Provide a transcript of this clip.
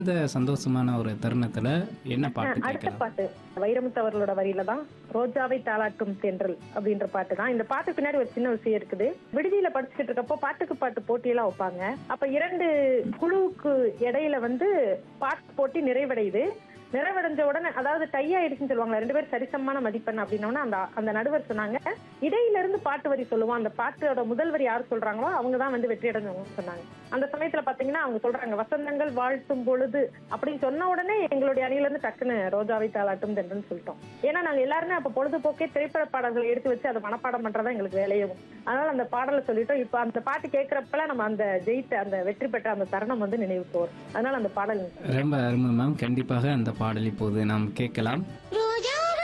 இந்த சந்தோஷமான ஒரு தருணத்துல என்ன பாட்டு அடுத்த கேட்கலாம்? பாட்டு வைரமுத்து அவர்களோட வரியில தான் ரோஜாவை தாளாட்டும் தென்றல் அப்படின்ற பாட்டு தான். இந்த பாட்டு பின்னாடி ஒரு சின்ன விஷயம் இருக்குது. விடுதியில படிச்சுட்டு இருக்கப்போ பாட்டுக்கு பாட்டு போட்டியெல்லாம் வைப்பாங்க. அப்ப 2 குழுவுக்கு இடையில பாட்டு போட்டி நிறைவடையுது. நிறைவடைஞ்ச உடனே அதாவது டை ஆயிடுச்சுன்னு சொல்லுவாங்க, 2 பேரும் சரிசமமான மதிப்பெண் அப்படின்னோன்னா அந்த நடுவர் சொன்னாங்க, இடையில இருந்து பாட்டு வரி சொல்லுவோம், அந்த பாட்டோட முதல் வரி யார் சொல்றாங்களோ அவங்க தான் வெற்றி அடைஞ்சவங்க சொன்னாங்க. அந்த சமயத்துல பாத்தீங்கன்னா அவங்க சொல்றாங்க, வசந்தங்கள் வாழ்த்தும் பொழுது அப்படின்னு சொன்ன உடனே எங்களுடைய அணியில இருந்து டக்குன்னு ரோஜாவை தாளாட்டும் தென்றல்னு சொல்லிட்டோம். ஏன்னா நாங்க எல்லாருமே அப்ப பொழுதுபோக்கே திரைப்பட பாடல்களை எடுத்து வச்சு அதை மனப்பாடம் பண்றதா எங்களுக்கு வேலையாகும். அதனால அந்த பாடலை சொல்லிட்டோம். இப்ப அந்த பாட்டு கேட்கறப்பெல்லாம் நம்ம அந்த அந்த வெற்றி பெற்ற அந்த தருணம் நினைவுக்கு வரும். அதனால அந்த பாடல் ரொம்ப அருமை மேம். கண்டிப்பாக அந்த பாடல் இப்போது நாம் கேட்கலாம்.